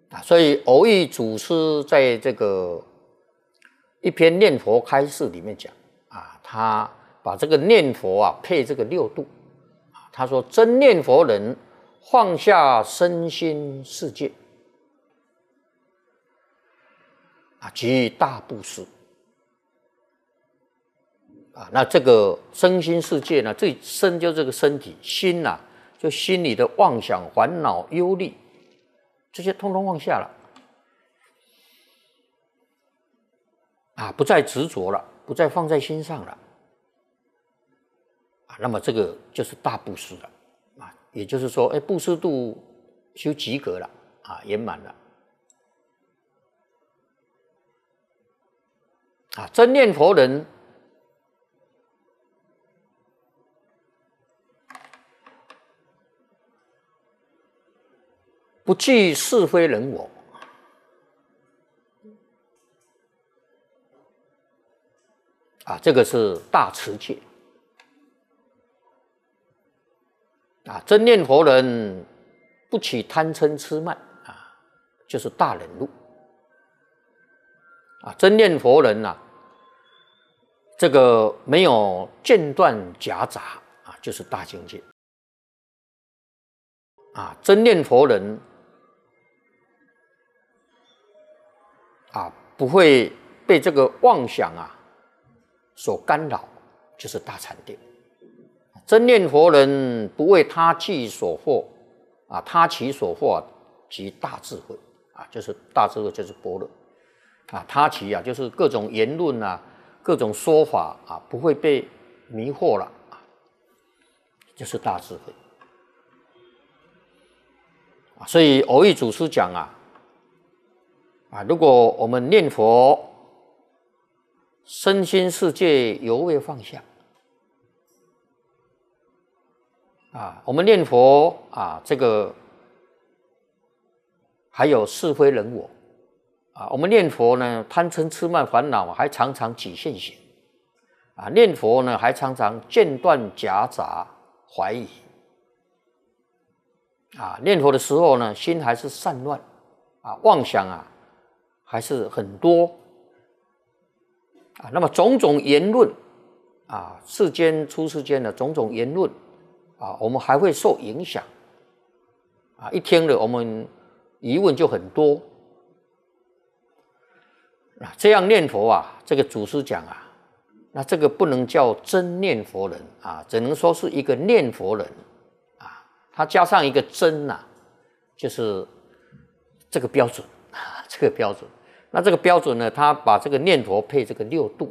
所以偶益祖师在这个一篇念佛开示里面讲他把这个念佛配这个6度他说真念佛人放下身心世界即大布施那这个身心世界呢，最身就这个身体，心就心里的妄想、烦恼、忧虑，这些通通放下了不再执着了，不再放在心上了那么这个就是大布施了也就是说，布施度修及格了圆满了真念佛人不惧是非人我这个是大持戒真念佛人不起贪嗔痴慢就是大忍辱真念佛人这个没有间断夹杂就是大境界真念佛人不会被这个妄想所干扰，就是大禅定。真念佛人不为他计所惑他其所惑即大智慧就是大智慧就是般若他其就是各种言论各种说法不会被迷惑了就是大智慧所以偶益祖师讲如果我们念佛身心世界犹未放下我们念佛这个还有是非人我我们念佛呢贪嗔痴慢烦恼还常常起现行念佛呢还常常间断夹杂怀疑念佛的时候呢心还是散乱妄想还是很多那么种种言论世间出世间的种种言论我们还会受影响一听了我们疑问就很多这样念佛这个祖师讲那这个不能叫真念佛人只能说是一个念佛人他加上一个真就是这个标准这个标准那这个标准呢他把这个念佛配这个6度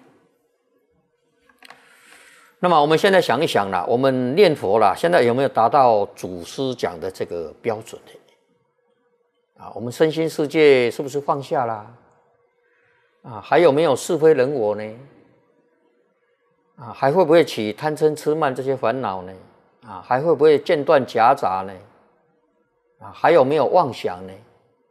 那么我们现在想一想我们念佛现在有没有达到祖师讲的这个标准我们身心世界是不是放下了还有没有是非人我呢还会不会起贪嗔痴慢这些烦恼呢还会不会间断夹杂呢还有没有妄想呢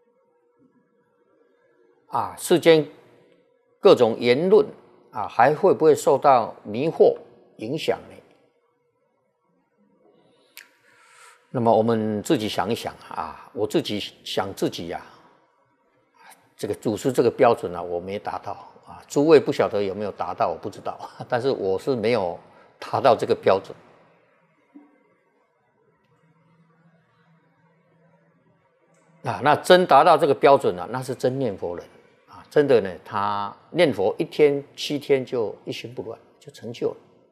世间各种言论还会不会受到迷惑影响呢那么我们自己想一想我自己想自己这个祖师这个标准我没达到诸位不晓得有没有达到我不知道但是我是没有达到这个标准那真达到这个标准那是真念佛人真的呢他念佛1天7天就一心不乱就成就了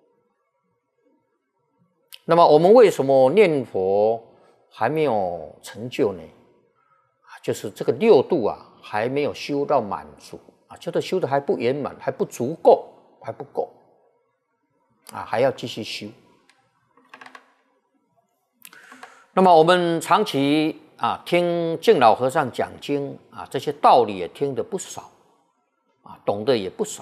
那么我们为什么念佛还没有成就呢就是这个6度还没有修到满足就是修的还不圆满还不足够还不够还要继续修那么我们长期听净老和尚讲经这些道理也听得不少懂得也不少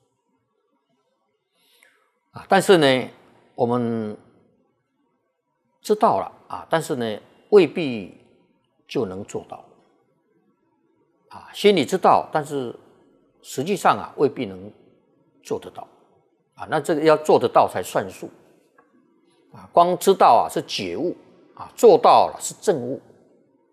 但是呢我们知道了但是呢未必就能做到心里知道但是实际上未必能做得到那这个要做得到才算数光知道是觉悟做到了是证悟